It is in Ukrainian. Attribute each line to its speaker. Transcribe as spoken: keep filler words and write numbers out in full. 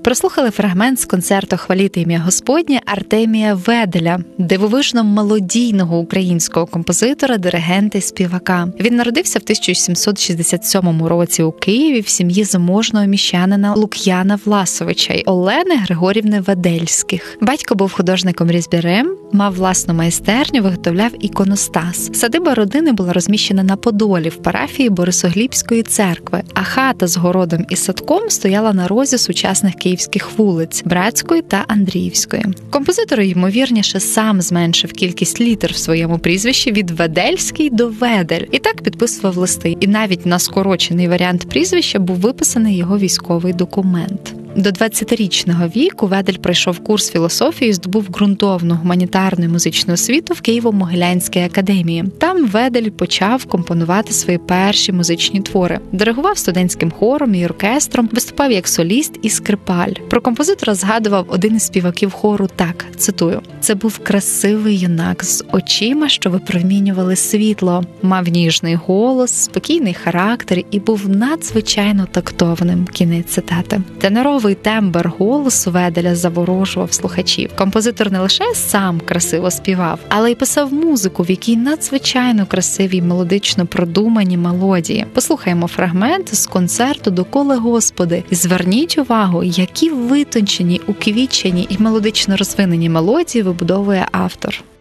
Speaker 1: Прослухали фрагмент з концерту «Хваліти ім'я Господнє» Артемія Веделя, дивовижно мелодійного українського композитора, диригента і співака. Він народився в тисяча сімсот шістдесят сьомому році у Києві в сім'ї заможного міщанина Лук'яна Власовича й Олени Григорівни Ведельських. Батько був художником-різьбярем, мав власну майстерню, виготовляв іконостас. Садиба родини була розміщена на Подолі в парафії Борисоглібської церкви, а хата з городом і садком стояла на розі сучасних київських вулиць – Братської та Андріївської. Композитор, ймовірніше, сам зменшив кількість літер в своєму прізвищі від Ведельський до Ведель і так підписував листи. І навіть на скорочений варіант прізвища був виписаний його військовий документ. До двадцятирічного віку Ведель пройшов курс філософії і здобув ґрунтовну гуманітарну і музичну освіту в Києво-Могилянській академії. Там Ведель почав компонувати свої перші музичні твори. Диригував студентським хором і оркестром, виступав як соліст і скрипаль. Про композитора згадував один із співаків хору так, цитую: «Це був красивий юнак з очима, що випромінювали світло, мав ніжний голос, спокійний характер і був надзвичайно тактовним». Кінець цитати. Теноровий тембр голосу Веделя заворожував слухачів. Композитор не лише сам красиво співав, але й писав музику, в якій надзвичайно красиві й мелодично продумані мелодії. Послухаємо фрагмент з концерту «Доколе Господи» і зверніть увагу, які витончені, уквітчені і мелодично розвинені мелодії вибудовує автор.